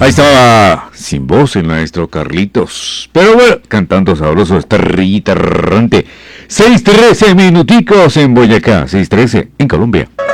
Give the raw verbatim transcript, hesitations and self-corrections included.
Ahí estaba sin voz el maestro Carlitos. Pero bueno, cantando sabroso, esta rillita errante. seis trece minuticos en Boyacá, seis trece en Colombia.